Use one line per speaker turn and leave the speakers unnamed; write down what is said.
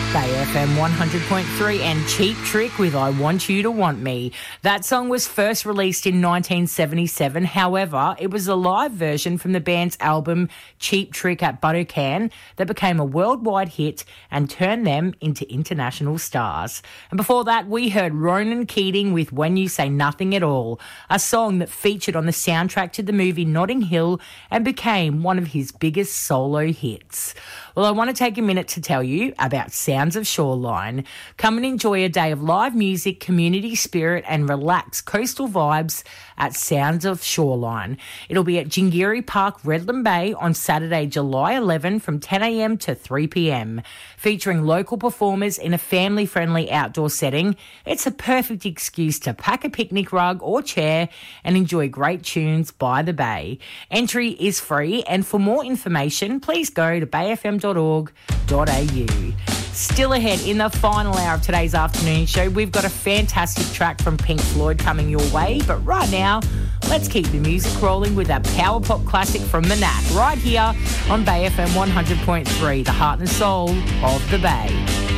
Bay FM 100.3 and Cheap Trick with I Want You to Want Me. That song was first released in 1977. However, it was a live version from the band's album Cheap Trick at Budokan that became a worldwide hit and turned them into international stars. And before that, we heard Ronan Keating with When You Say Nothing at All, a song that featured on the soundtrack to the movie Notting Hill and became one of his biggest solo hits. Well, I want to take a minute to tell you about Sounds of Shoreline. Come and enjoy a day of live music, community spirit and relaxed coastal vibes at Sounds of Shoreline. It'll be at Jingiri Park, Redland Bay on Saturday, July 11 from 10 a.m. to 3 p.m. Featuring local performers in a family-friendly outdoor setting, it's a perfect excuse to pack a picnic rug or chair and enjoy great tunes by the bay. Entry is free, and for more information, please go to bayfm.org.au. Still ahead in the final hour of today's afternoon show, we've got a fantastic track from Pink Floyd coming your way, but right now, let's keep the music rolling with a power pop classic from the Knack right here on Bay FM 100.3, the heart and soul of the Bay.